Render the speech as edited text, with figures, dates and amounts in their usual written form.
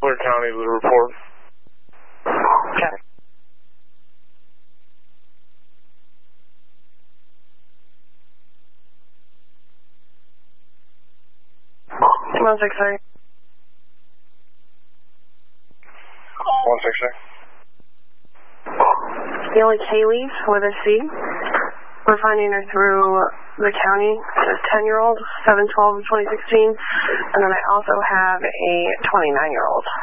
Montclair County with a report. Okay. One six, sorry. 166. Haley Kaylee with a C. We're finding her through the county. She's a 10-year-old, 7/12/2016. And then I also have a 29-year-old.